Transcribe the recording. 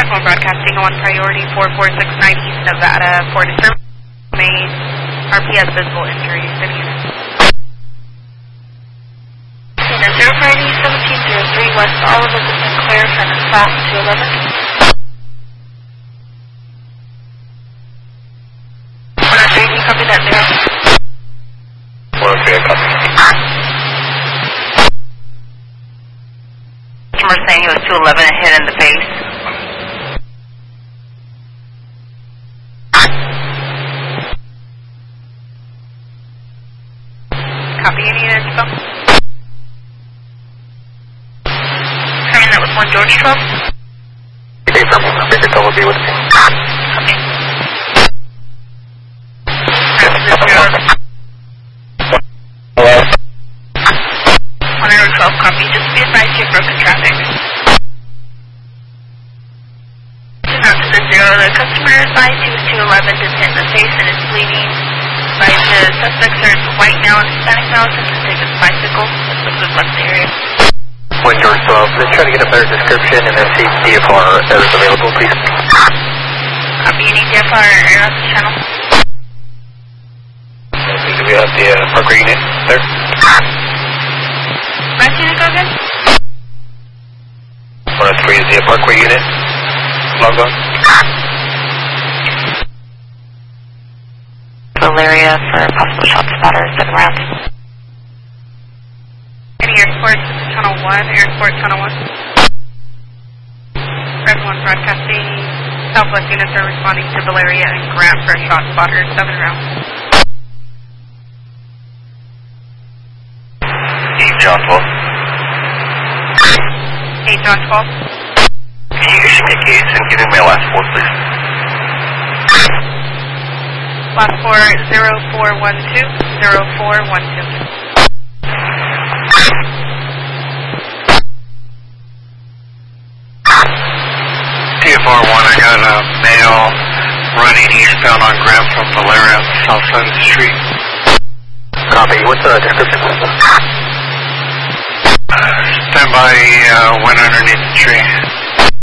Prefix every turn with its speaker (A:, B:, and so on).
A: One broadcasting on priority 4469 East Nevada for disturbance made. RPS visible injuries. Any units?
B: Unit 0 West, all of us have been clear from class 211. 103, can you copy that 0?
C: 103, I copy.
D: Customer saying it was 211 and hit in the face.
A: Copy any units, though?
B: Confirming that was 1 George 12.
C: Okay, purple. Bigger double B with me.
B: Copy.
C: Hello?
B: 112, copy. Just be advised you have broken traffic. Not to the 0. The customer advised he was 211, just hit in the face and is bleeding. Advised the suspects are white now and Hispanic now, since they take his bicycle. The suspect left the area.
C: 1 George 12. Let's try to get a better description and then see if DFR is available, please.
B: Copy. Any DFR or air off the channel?
C: Do we have the Parkway unit there?
B: Last unit, go again?
C: 103 is the Parkway unit. Logged on.
D: Valeria for possible shot spotters, 7 rounds.
A: Any airport, channel 1, airport, channel 1. Red 1 broadcasting. Southwest units are responding to Valeria and Grant for a shot spotter, 7 rounds.
C: 8 John 12.
A: 8 John 12.
C: Can you issue me a case and give me my last 4, please?
A: Last 4, 0412, 0412.
E: TFR 1, I got a male running eastbound on Graham from Valeria, south side of the street.
C: Copy. What's the description?
E: Stand by, went underneath the tree.